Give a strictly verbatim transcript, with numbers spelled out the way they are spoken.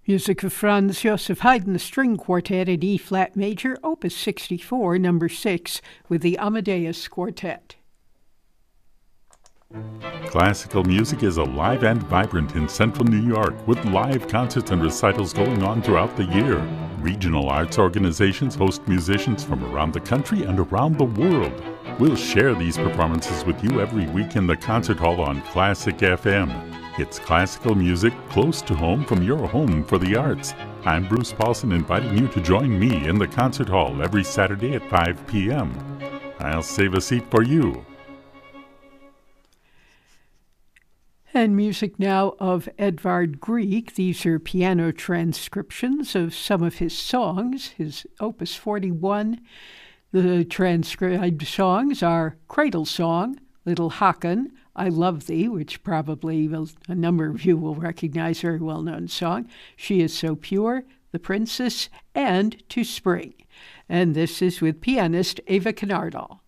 Music of Franz Joseph Haydn, the String Quartet at E-flat major, Opus sixty-four, number six, with the Amadeus Quartet. Classical music is alive and vibrant in central New York, with live concerts and recitals going on throughout the year. Regional arts organizations host musicians from around the country and around the world. We'll share these performances with you every week in the concert hall on Classic F M. It's classical music close to home from your home for the arts. I'm Bruce Paulson, inviting you to join me in the concert hall every Saturday at five p.m. I'll save a seat for you. And music now of Edvard Grieg. These are piano transcriptions of some of his songs, his Opus forty-one. The transcribed songs are Cradle Song, Little Håkon, I Love Thee, which probably a number of you will recognize, very well-known song, She Is So Pure, The Princess, and To Spring. And this is with pianist Eva Kynardal.